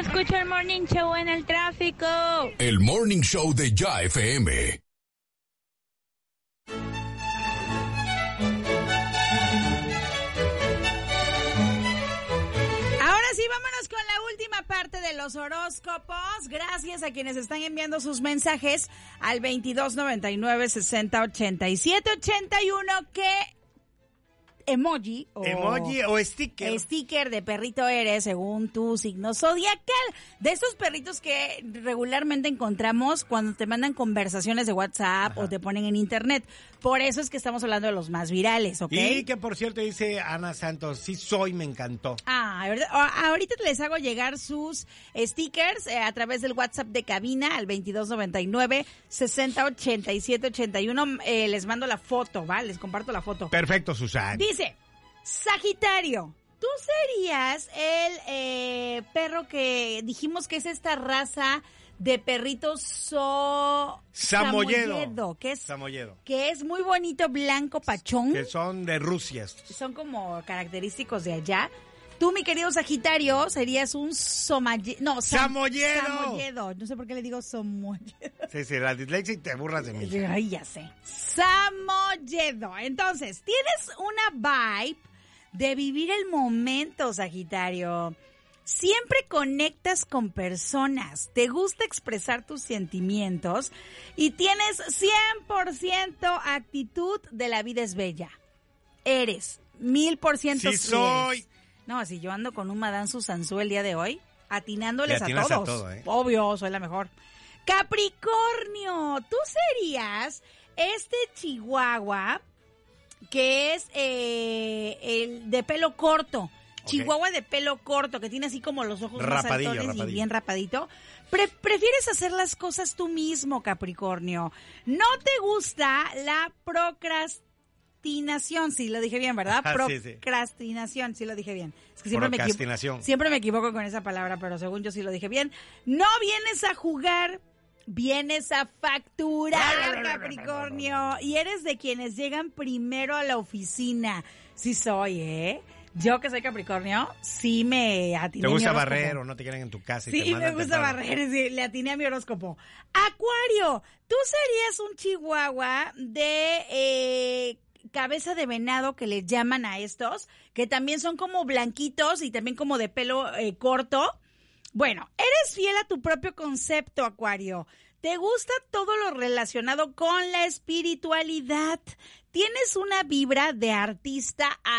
Escucho el Morning Show en el tráfico. El Morning Show de Ya FM. Vámonos con la última parte de los horóscopos. Gracias a quienes están enviando sus mensajes al 2299-6087-81. ¿Qué emoji o sticker de perrito eres según tu signo zodiacal? De estos perritos que regularmente encontramos cuando te mandan conversaciones de WhatsApp o te ponen en internet. Por eso es que estamos hablando de los más virales, ¿ok? Y que, por cierto, dice Ana Santos, sí soy, me encantó. Ahorita les hago llegar sus stickers a través del WhatsApp de cabina al 2299-608781. Les mando la foto, ¿va? Les comparto la foto. Perfecto, Susana. Dice, Sagitario, tú serías el perro que dijimos que es esta raza de perritos samoyedo, que es muy bonito, blanco, pachón. Que son de Rusia. Son como característicos de allá. Tú, mi querido Sagitario, serías un samoyedo. No sé por qué le digo samoyedo. Sí, la dislexia y te burlas de mí. Ay, ya sé. Samoyedo. Entonces, tienes una vibe de vivir el momento, Sagitario. Siempre conectas con personas, te gusta expresar tus sentimientos y tienes 100% actitud de la vida es bella. Eres 1000%. Sí soy. No, si yo ando con un Madame Susanzú el día de hoy, atinándoles a todos. A todo, ¿eh? Obvio, soy la mejor. Capricornio, tú serías este chihuahua que es el de pelo corto. Chihuahua de pelo corto, que tiene así como los ojos más saltones y bien rapadito. Prefieres hacer las cosas tú mismo, Capricornio. No te gusta la procrastinación, sí lo dije bien, ¿verdad? Procrastinación, sí lo dije bien. Es que siempre me equivoco con esa palabra, pero según yo sí lo dije bien. No vienes a jugar, vienes a facturar, Capricornio. Y eres de quienes llegan primero a la oficina. Sí soy, ¿eh? Yo que soy Capricornio, sí me atiné. ¿Te gusta barrer o no te quieren en tu casa? Sí, me gusta barrer, sí, le atiné a mi horóscopo. Acuario, tú serías un chihuahua de cabeza de venado, que le llaman a estos, que también son como blanquitos y también como de pelo corto. Bueno, eres fiel a tu propio concepto, Acuario. ¿Te gusta todo lo relacionado con la espiritualidad? Tienes una vibra de artista